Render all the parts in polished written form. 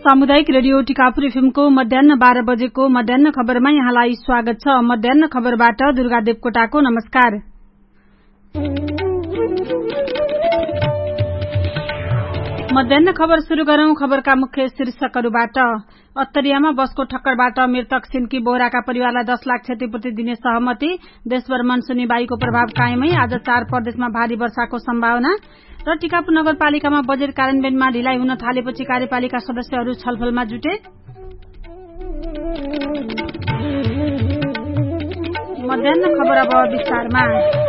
सामुदायिक रेडियो टिकापुर एफएमको मध्याह्न 12 बजेको मध्याह्न खबरमा यहाँलाई स्वागत छ। मध्याह्न खबरबाट दुर्गा देवकोटाको नमस्कार। मध्याह्न खबर शुरू गरौं। खबरका मुख्य शीर्षकहरूबाट। अत्तरियामा बसको ठक्करबाट मृतक सिन्की बोहराका परिवारलाई 10 लाख क्षतिपूर्ति दिने सहमति। देशभर मनसुनी वायुको प्रभाव कायमै। आज 4 प्रदेशमा भारी वर्षाको सम्भावना र टिकापुर नगरपालिकामा बजेट कार्यान्वयनमा ढिलाइ हुन थालेपछि कार्यपालिका सदस्यहरू छलफलमा जुटे। मध्याह्न खबर अब विस्तारमा।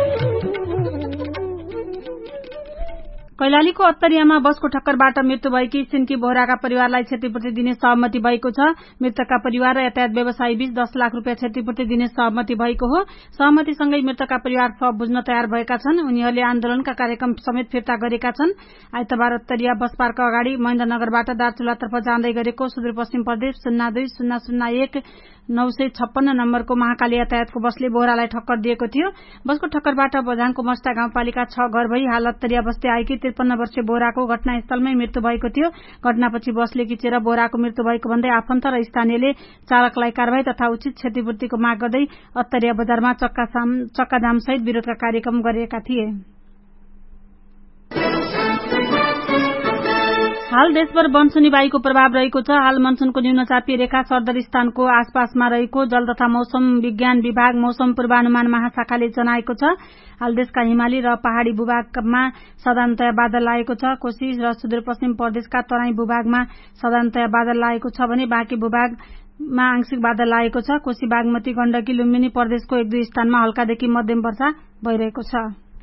कैलालीको अत्तरियामा बसको ठक्करबाट मृत्यु भएकी सिन्की बोहराका परिवारलाई क्षतिपूर्ति दिने सहमति भएको छ। मृतकका परिवार र यातायात व्यवसायी बीच 10 लाख रुपियाँ क्षतिपूर्ति दिने सहमति भएको हो। सहमतिसँगै मृतकका परिवार थप बुझ्न तयार भएका छन्। उनीहरूले आन्दोलनका कार्यक्रम समेत फिर्ता गरेका छन्। आइतबार अत्तरिया बस पार्क अगाडि महेन्द्रनगरबाट दार्चुलातर्फ जाँदै गरेको सुदूरपश्चिम प्रदेश 02-001 956 नम्बरको महाकाली यातायातको बसले बोहरालाई ठक्कर दिएको थियो। बसको ठक्करबाट बझाङको मस्टा गाउँपालिका 6 घर भई हाल अत्तरिया बस्दै आएकी 53 वर्षीय बोहराको घटनास्थलमै मृत्यु भएको थियो। घटनापछि बसले किचेर बोहराको मृत्यु भएको भन्दै आफन्त र स्थानीयले चालकलाई कारबाही तथा उचित क्षतिपूर्तिको माग गर्दै अत्तरिया बजारमा चक्काजाम सहित विरोधका कार्यक्रम गरेका थिए। हाल देशभर मनसुनी वायुको प्रभाव रहेको छ। हाल मनसुनको न्यूनचापीय रेखा सरदर स्थानको आसपासमा रहेको जल तथा मौसम विज्ञान विभाग मौसम पूर्वानुमान महाशाखाले जनाएको छ। हाल देशका हिमाली र पहाड़ी भूभागमा साधारणतया बादल लागेको छ। कोशी र सुदूरपश्चिम प्रदेशका तराई भूभागमा साधारणतया बादल लागेको छ भने बाँकी भूभागमा आंशिक बादल लागेको छ। कोशी बागमती गण्डकी लुम्बिनी प्रदेशको 1-2 स्थानमा हल्कादेखि मध्यम वर्षा भइरहेको छ।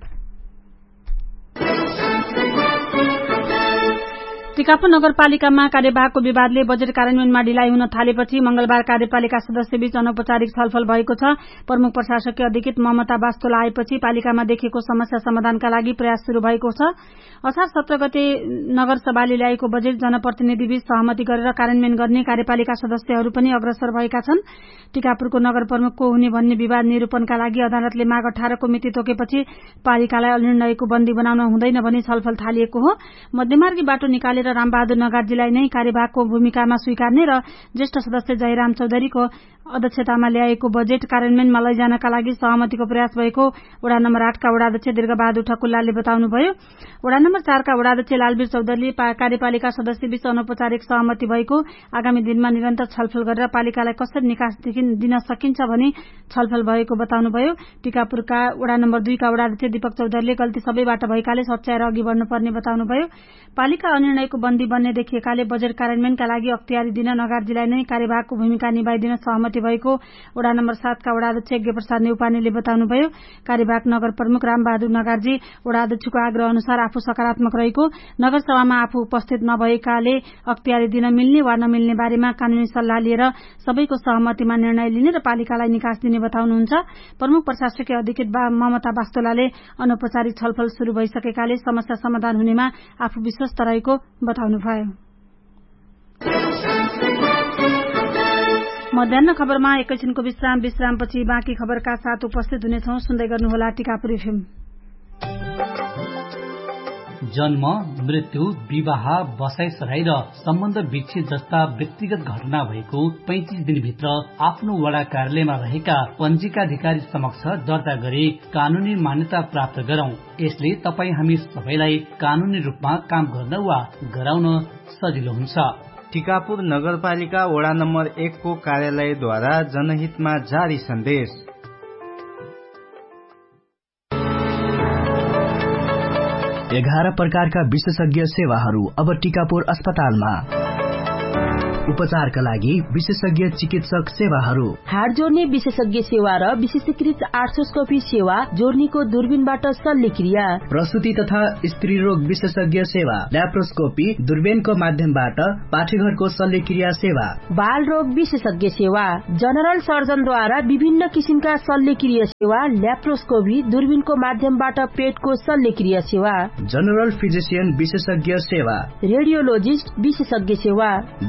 टिकापुर नगरपालिकामा कार्यवाहकको विवादले बजेट कार्यान्वयनमा ढिलाइ हुन थालेपछि मंगलबार कार्यपालिका सदस्यबीच अनौपचारिक छलफल भएको छ। प्रमुख प्रशासकीय अधिकृत ममता वास्तोला आएपछि पालिकामा देखिएको समस्या समाधानका लागि प्रयास शुरू भएको छ। असार 17 गते नगरसभाले ल्याएको बजेट जनप्रतिनिधिबीच सहमति गरेर कार्यान्वयन गर्ने कार्यपालिका सदस्यहरू पनि अग्रसर भएका छन्। टिकापुरको नगर प्रमुख को हुने भन्ने विवाद निरूपणका लागि अदालतले माघ 18 को मिति तोकेपछि पालिकालाई निर्णयको बन्दी बनाउन हुँदैन भनी छलफल थालिएको हो। मध्यमार्गी बाटो निकालेर रामबहादुर नगार्जीलाई नै कार्यवाहकको भूमिकामा स्वीकार्ने र ज्येष्ठ सदस्य जयराम चौधरीको अध्यक्षतामा ल्याएको बजेट कार्यान्वयनमा लैजानका लागि सहमतिको प्रयास भएको वडा नम्बर 8 का वडाध्यक्ष दीर्घबहादुर ठकुल्लाले बताउनुभयो। वडा नम्बर 4 का वडाध्यक्ष लालवीर चौधरीले कार्यपालिका सदस्यबीच अनौपचारिक सहमति भएको आगामी दिनमा निरन्तर छलफल गरेर पालिकालाई कसरी निकास दिन सकिन्छ भनी छलफल भएको बताउनुभयो। टिकापुरका वडा नम्बर 2 का वडाध्यक्ष दीपक चौधरीले गल्ती सबैबाट भएकाले सच्याएर अघि बढ्नुपर्ने बताउनुभयो। पालिका अनिर्णयको बन्दी बन्ने देखिएकाले बजेट कार्यान्वयनका लागि अख्तियारी दिन नगार्जीलाई नै कार्यवाहकको भूमिका निभाइदिन सहमति भएको वडा नम्बर 7 का वडाध्यक्ष यज्ञप्रसाद नेउपानेले बताउनुभयो। कार्यवाहक नगर प्रमुख रामबहादुर नगार्जी वडाध्यक्षको आग्रह अनुसार आफू सकारात्मक रहेको, नगरसभामा आफू उपस्थित नभएकाले अख्तियारी दिन मिल्ने वा नमिल्ने बारेमा कानूनी सल्लाह लिएर सबैको सहमतिमा निर्णय लिने र पालिकालाई निकास दिने बताउनुहुन्छ। प्रमुख प्रशासकीय अधिकृत ममता वास्तोलाले अनौपचारिक छलफल शुरू भइसकेकाले समस्या समाधान हुनेमा आफू विश्वस्त रहेको बताउनुभयो। मध्याह्न खबरमा एकैछिनको विश्रामपछि बाँकी खबरका साथ उपस्थित हुनेछौं। सुन्दै गर्नुहोला टिकापुर एफएम। जन्म, मृत्यु, विवाह, बसाइसराई र सम्बन्ध विच्छेद जस्ता व्यक्तिगत घटना भएको 35 दिनभित्र आफ्नो वडा कार्यालयमा रहेका पञ्जीकाधिकारी समक्ष दर्ता गरी कानूनी मान्यता प्राप्त गरौं। यसले तपाई हामी सबैलाई कानूनी रूपमा काम गर्न वा गराउन सजिलो हुन्छ। टिकापुर नगरपालिका वडा नम्बर 1 को कार्यालयद्वारा जनहितमा जारी सन्देश। 11 प्रकारका विशेषज्ञ सेवाहरू अब टिकापुर अस्पतालमा। उपचारका लागि विशेषज्ञ चिकित्सक सेवाहरू, हाड जोड्ने विशेषज्ञ सेवा र विशेषीकृत आर्थ्रोस्कोपी सेवा, जोर्नीको दूरबीनबाट शल्यक्रिया, प्रसुति तथा स्त्री रोग विशेषज्ञ सेवा, ल्याप्रोस्कोपी दूरबीनको माध्यमबाट पाठेघरको शल्यक्रिया सेवा, बाल रोग विशेषज्ञ सेवा, जनरल सर्जनद्वारा विभिन्न किसिमका शल्यक्रिया सेवा, ल्याप्रोस्कोपी दूरबीनको माध्यमबाट पेटको शल्यक्रिया सेवा, जनरल फिजिशियन विशेषज्ञ सेवा, रेडियोलोजिस्ट विशेषज्ञ सेवा, दन्त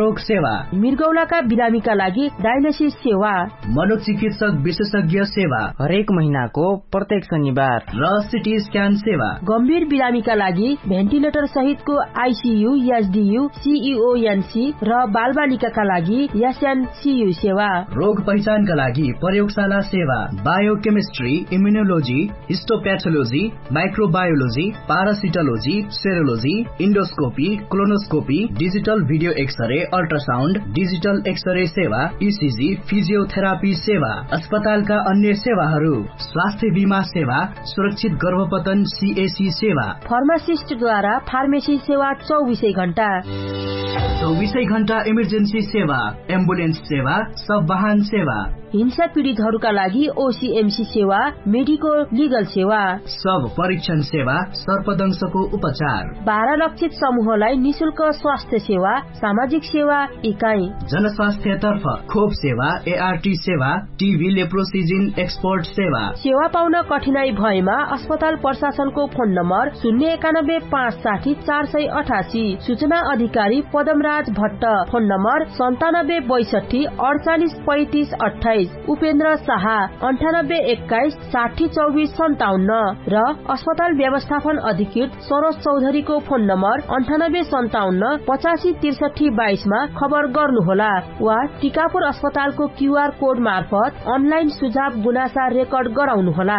सर्परोग सेवा, मृगौलाका बिरामीका लागि डायलिसिस सेवा, मनोचिकित्सक विशेषज्ञ सेवा हरेक महिनाको प्रत्येक शनिबार र सिटी स्क्यान सेवा, गम्भीर बिरामीका लागि भेन्टिलेटर सहितको आईसीयू, एसडीयू, सीईओएनसी र बालबालिकाका लागि एसएनसीयू सेवा, रोग पहिचानका लागि प्रयोगशाला सेवा, biochemistry, immunology, हिस्टोप्याथोलोजी, microbiology, पारासिटोलोजी, सेरोलोजी, endoscopy, colonoscopy, digital video x-ray, ultrasound, digital x-ray सेवा, ईसीजी, फिजियोथेरापी सेवा, अस्पतालका अन्य सेवाहरू, स्वास्थ्य बीमा सेवा, सुरक्षित गर्भपतन सीएसी सेवा, फार्मासिस्टद्वारा फार्मेसी सेवा 24 घण्टा, 24 घण्टा इमर्जेन्सी सेवा, एम्बुलेन्स सेवा, सब वाहन सेवा, हिंसा पीडितहरूका लागि ओसीएमसी सेवा, मेडिको लिगल सेवा, सब परीक्षण सेवा, सर्पदंशको उपचार, 12 लक्षित समूहलाई निशुल्क स्वास्थ्य सेवा, सामाजिक सेवा इकाइ, जनस्वास्थ्यतर्फ खोप सेवा, एआरटी सेवा, टीबी लेप्रोसिजिन एक्सपोर्ट सेवा पाउन कठिनाई भएमा अस्पताल प्रशासनको फोन नम्बर 091 560 488, सूचना अधिकारी पदमराज भट्ट, फोन नम्बर 97 62 48 35 28, उपेन्द्र शाह 98 21 60 24 57 र अस्पताल व्यवस्थापन अधिकृत सरोज चौधरीको फोन नम्बर 98 57 85 63 22 मा खबर गर्नुहोला वा टिकापुर अस्पतालको क्यूआर कोड मार्फत अनलाइन सुझाव गुनासा रेकर्ड गराउनुहोला।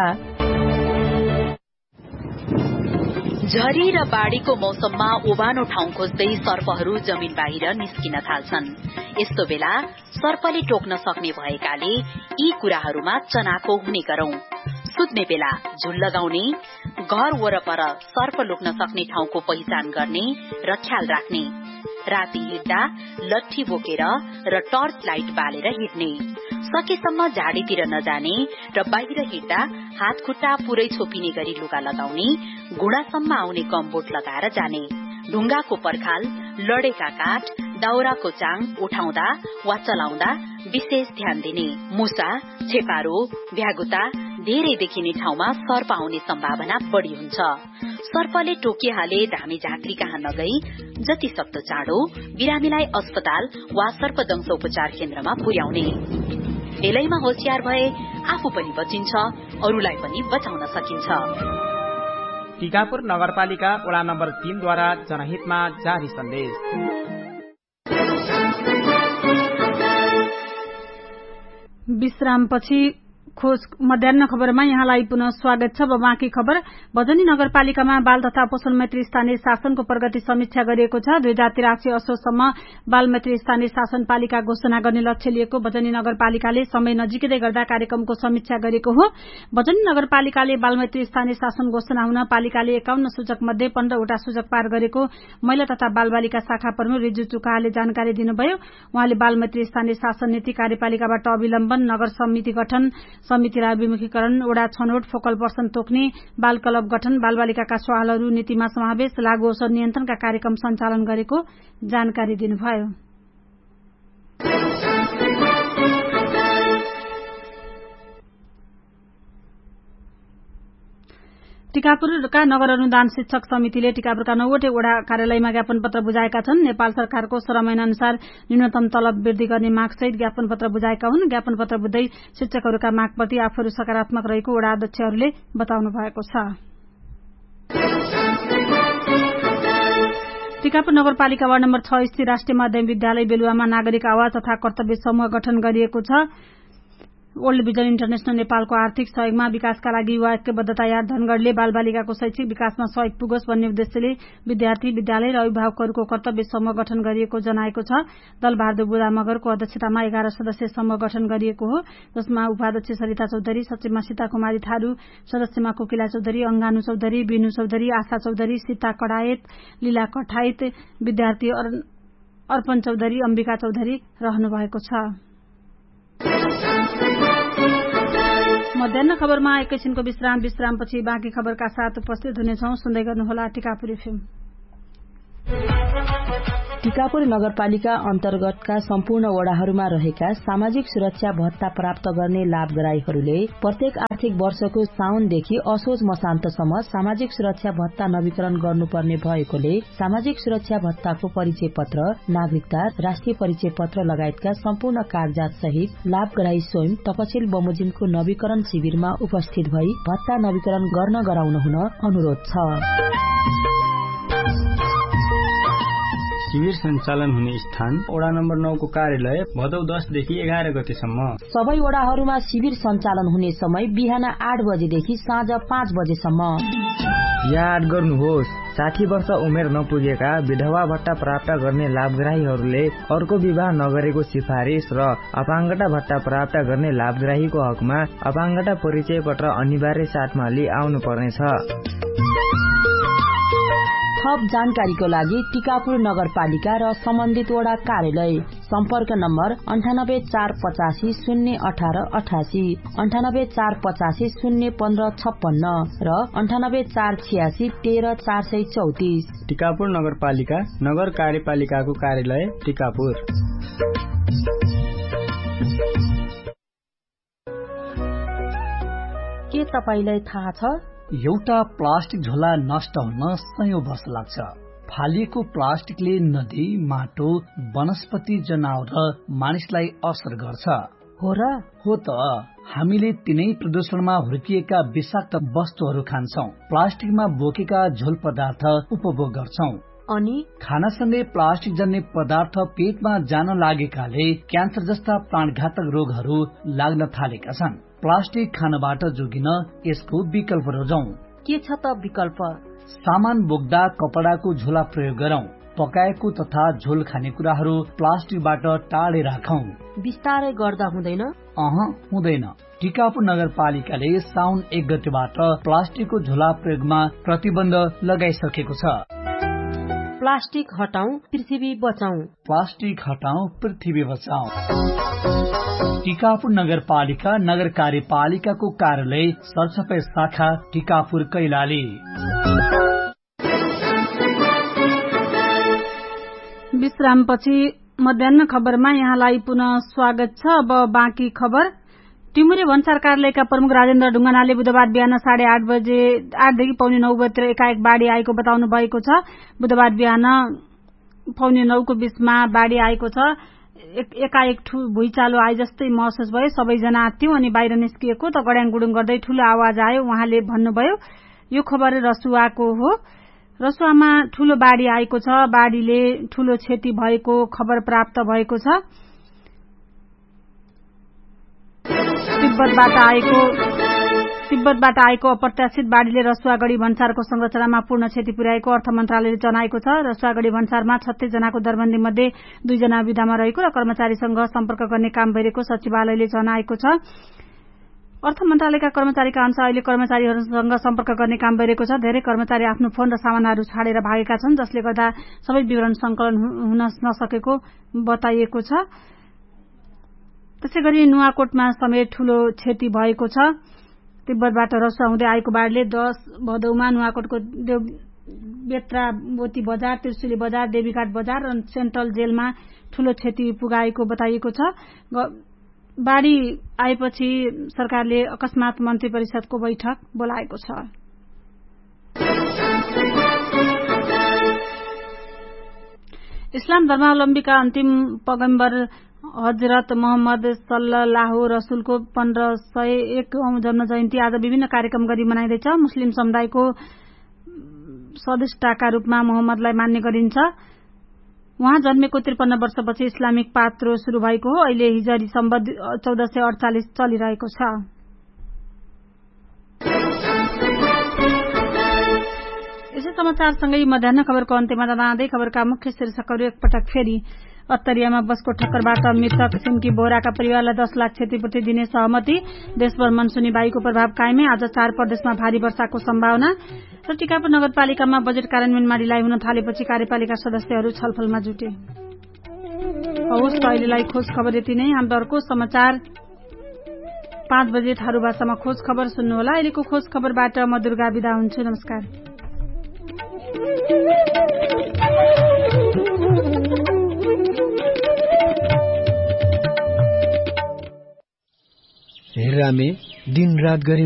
झरी र बाढ़ीको मौसममा ओबानो ठाउँ खोज्दै सर्पहरू जमिन बाहिर निस्किन थाल्छन्। यस्तो बेला सर्पले टोक्न सक्ने भएकाले यी कुराहरूमा चनाखो हुने गरौं। सुत्ने बेला झुल लगाउने, घर वरपर सर्प लुक्न सक्ने ठाउँको पहिचान गर्ने र ख्याल राख्ने, राति हिँड्दा लट्ठी बोकेर र टर्च लाइट बालेर हिँड्ने, सकेसम्म झाडीतिर नजाने र बाहिर हिँड्दा हात खुट्टा पुरै छोपिने गरी लुगा लगाउने, घुँडासम्म आउने कम्बोट लगाएर जाने, ढुङ्गाको पर्खाल, लडेका काठ, दाउराको चाङ उठाउँदा वा चलाउँदा विशेष ध्यान दिने, मुसा, छेपारो, भ्यागुता धेरै देखिने ठाउँमा सर्प आउने सम्भावना बढ़ी हुन्छ। सर्पले टोकिहाले धामी झाँक्री कहाँ नगई जति सक्दो चाँडो बिरामीलाई अस्पताल वा सर्पदंश उपचार केन्द्रमा पुर्याउने। बेलैमा होशियार भए आफू पनि बचिन्छ, अरूलाई पनि बचाउन सकिन्छ। टिकापुर नगरपालिका वडा नम्बर 3 द्वारा जनहितमा जारी सन्देश। विश्रामपछि खोज मध्याह्न खबरमा यहाँलाई पुनः स्वागत छ। बाँकी खबर, भजनी नगरपालिकामा बाल तथा पोषण मैत्री स्थानीय शासनको प्रगति समीक्षा गरिएको छ। 2083 असोजसम्म बाल मैत्री स्थानीय शासन पालिका घोषणा गर्ने लक्ष्य लिएको भजनी नगरपालिकाले समय नजिकै गर्दा कार्यक्रमको समीक्षा गरेको हो। भजनी नगरपालिकाले बाल मैत्री स्थानीय शासन घोषणा हुन पालिकाले 51 सूचक मध्ये 15 वटा सूचक पार गरेको महिला तथा बालबालिका शाखा प्रमुख रिजु चुकाले जानकारी दिनुभयो। उहाँले बाल मैत्री स्थानीय शासन नीति, कार्यपालिकाबाट अविलम्बन, नगर समिति गठन, समितिलाई विमुखीकरण, वडा छनौट, फोकल पर्सन तोक्ने, बाल क्लब गठन, बालबालिकाका सवालहरू नीतिमा समावेश, लागू औषध नियन्त्रणका कार्यक्रम सञ्चालन गरेको जानकारी दिनुभयो। टिकापुरका नगर अनुदान शिक्षक समितिले टिकापुरका 9वटै वडा कार्यालयमा ज्ञापन पत्र बुझाएका छन्। नेपाल सरकारको 16 महिना अनुसार न्यूनतम तलब वृद्धि गर्ने मागसहित ज्ञापन पत्र बुझाएका हुन्। ज्ञापन पत्र बुझ्दै शिक्षकहरूका मागप्रति आफूहरू सकारात्मक रहेको वडा अध्यक्षहरूले बताउनु भएको छ। टिकापुर नगरपालिका वार्ड नम्बर 6 स्थित राष्ट्रिय माध्यमिक विद्यालय बेलुवामा नागरिक आवाज तथा कर्तव्य समूह गठन गरिएको छ। वर्ल्ड भिजन इन्टरनेशनल नेपालको आर्थिक सहयोगमा विकासका लागि युवा ऐक्यबद्धता याद धनगढ़ले बालबालिकाको शैक्षिक विकासमा सहयोग पुगोस् भन्ने उद्देश्यले विद्यार्थी, विद्यालय र अभिभावकहरूको कर्तव्य समूह गठन गरिएको जनाएको छ। दलबहादुर बुढा मगरको अध्यक्षतामा 11 सदस्यीय समूह गठन गरिएको हो, जसमा उपाध्यक्ष सरिता चौधरी, सचिवमा सीता कुमारी थारू, सदस्यमा कोकिला चौधरी, अंगानु चौधरी, बिनु चौधरी, आशा चौधरी, सीता कडायत, लीला कठायत, विद्यार्थी अर्पण चौधरी, अम्बिका चौधरी रहनु भएको छ। मध्याह्न खबरमा एकैछिनको विश्रामपछि बाँकी खबरका साथ उपस्थित हुनेछौं। सुन्दै गर्नुहोला टिकापुर एफएम। टीकापुर नगरपालिका अन्तर्गतका सम्पूर्ण वडाहरूमा रहेका सामाजिक सुरक्षा भत्ता प्राप्त गर्ने लाभग्राहीहरूले प्रत्येक आर्थिक वर्षको साउनदेखि असोज मसान्तसम्म सामाजिक सुरक्षा भत्ता नवीकरण गर्नुपर्ने भएकोले सामाजिक सुरक्षा भत्ताको परिचय पत्र, नागरिकता, राष्ट्रिय परिचय पत्र लगायतका सम्पूर्ण कागजात सहित लाभग्राही स्वयं तपसिल बमोजिमको नवीकरण शिविरमा उपस्थित भई भत्ता नवीकरण गर्न गराउन हुन अनुरोध छ। शिविर सञ्चालन हुने स्थान वडा नम्बर 9 को कार्यालय भदौ 10 देखि 11 गतेसम्म। सबै वडाहरूमा शिविर सञ्चालन हुने समय बिहान 8 बजेदेखि साँझ 5 बजेसम्म। याद गर्नुहोस्, 60 वर्ष उमेर नपुगेका विधवा भत्ता प्राप्त गर्ने लाभग्राहीहरूले अर्को विवाह नगरेको सिफारिस र अपाङ्गता भत्ता प्राप्त गर्ने लाभग्राहीको हकमा अपाङ्गता परिचय पत्र अनिवार्य साथमा लिई आउनु पर्नेछ। थप जानकारीको लागि टीकापुर नगरपालिका र सम्बन्धित वडा कार्यालय सम्पर्क नम्बर 9848 018 88, 9848 015 56 र 9846 13 434। टीकापुर नगरपालिका नगर कार्यपालिकाको कार्यालय टीकापुर। के तपाईलाई थाहा छ एउटा प्लास्टिक झोला नष्ट हुन सयौं वर्ष लाग्छ। फालिएको प्लास्टिकले नदी, माटो, वनस्पति, जनावर र मानिसलाई असर गर्छ। हो र? हो त। हामीले तिनै प्रदूषणमा हुर्किएका विषाक्त वस्तुहरू खान्छौं, प्लास्टिकमा बोकेका झोल पदार्थ उपभोग गर्छौं अनि खानासँगै प्लास्टिक जन्य पदार्थ पेटमा जान लागेकाले क्यान्सर जस्ता प्राणघातक रोगहरू लाग्न थालेका छन्। प्लास्टिक खानबाट जोगिन यसको विकल्प रोजौं। के छ त विकल्प? सामान बोक्दा कपडाको झोला प्रयोग गरौं। पकाएको तथा झोल खानेकुराहरू प्लास्टिकबाट टाढे राखौं। बिस्तारै गर्दा हुँदैन? हुँदैन। टीकापुर नगरपालिकाले साउन 1 गतेबाट प्लास्टिकको झोला प्रयोगमा प्रतिबन्ध लगाइसकेको छ। प्लास्टिक हटाऊ, पृथ्वी बचाऊ। प्लास्टिक हटाऊ, पृथ्वी बचाऊ। टीकापुर नगरपालिका नगर कार्यपालिकाको कार्यालय सरसफाई शाखा टीकापुर कैलाली। विश्रामपछि मध्याह्न खबरमा यहाँलाई पुनः स्वागत छ। अब बाँकी खबर। टिमुरे भन्सार कार्यालयका प्रमुख राजेन्द्र ढुङ्गानाले बुधबार बिहान 8:30 देखि 9:15 बजेतिर एकाएक बाढ़ी आएको बताउनु भएको छ। बुधबार बिहान 9:15 को बीचमा बाढ़ी आएको छ। एकाएक भुइँचालो आए जस्तै महसुस भयो। सबैजना आत्तियौं अनि बाहिर निस्किएको त गड्याङ गुडुङ गर्दै ठूलो आवाज आयो, उहाँले भन्नुभयो। यो खबर रसुवाको हो। रसुवामा ठूलो बाढ़ी आएको छ। बाढ़ीले ठूलो क्षति भएको खबर प्राप्त भएको छ। तिब्बतबाट आएको अप्रत्याशित बाढ़ीले रसुवागढ़ी भन्सारको संरचनामा पूर्ण क्षति पुर्याएको अर्थ मन्त्रालयले जनाएको छ। रसुवागढ़ी भन्सारमा 36 जनाको दरबन्दी मध्ये 2 जना विधामा रहेको र कर्मचारीसँग सम्पर्क गर्ने काम भइरहेको सचिवालयले जनाएको छ। अर्थ मन्त्रालयका कर्मचारीका अनुसार अहिले कर्मचारीहरूसँग सम्पर्क गर्ने काम भइरहेको छ। धेरै कर्मचारी आफ्नो फोन र सामानहरू छाडेर भागेका छन्, जसले गर्दा सबै विवरण संकलन हुन नसकेको बताइएको छ। त्यसैगरी नुवाकोटमा समेत ठूलो क्षति भएको छ। तिब्बतबाट रसुवा हुँदै आएको बाढ़ीले 10 भदौमा नुवाकोटको बेत्राबोती बजार, त्रिशुली बजार, देवीघाट बजार र सेन्ट्रल जेलमा ठूलो क्षति पुगाएको बताइएको छ। बाढ़ी आएपछि सरकारले अकस्मात मन्त्री परिषदको बैठक बोलाएको छ। इस्लाम धर्मावलम्बीका अन्तिम पैगम्बर हजरत मोहम्मद सल्लल्लाहु रसुलको 1501औं जन्म जयन्ती आज विभिन्न कार्यक्रम गरी मनाइँदैछ। मुस्लिम समुदायको सदस्यताका रूपमा मोहम्मदलाई मान्ने गरिन्छ। उहाँ जन्मेको 53 वर्षपछि इस्लामिक पात्रो शुरू भएको हो। अहिले हिजरी सम्बत 1448 चलिरहेको छ। यसै समाचारसँगै मध्याह्न खबरको अन्त्यमा जाँदै खबरका मुख्य शीर्षकहरू एकपटक फेरि। अत्तरियामा बसको ठक्करबाट मृतक सिमकी बोहराका परिवारलाई 10 लाख क्षतिपूर्ति दिने सहमति। देशभर मनसुनी वायुको प्रभाव कायमै। आज 4 प्रदेशमा भारी वर्षाको सम्भावना। र टीकापुर नगरपालिकामा बजेट कार्यान्वयनमा ढिलाइ हुन थालेपछि कार्यपालिका सदस्यहरू छलफलमा जुटे। हवस्, अहिलेलाई खोज खबर यति नै। हाम्रो अर्को समाचार 5 बजे थारू भाषामा खोज खबर सुन्नुहोला। अहिलेको खोज खबरबाट म दुर्गा बिदा हुन्छु। नमस्कार। बिरामे दिन रात गरी